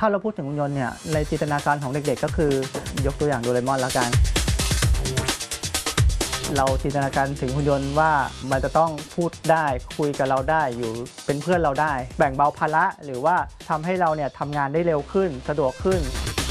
ถ้าเราพูดถึงหุ่นยนต์เนี่ยในจินตนาการของเด็กๆก็คือยกตัวอย่างโดเรมอนแล้วกันเราจินตนาการถึงหุ่นยนต์ว่ามันจะต้องพูดได้คุยกับเราได้อยู่เป็นเพื่อนเราได้แบ่งเบาภาระหรือว่าทำให้เราเนี่ยทำงานได้เร็วขึ้นสะดวกขึ้น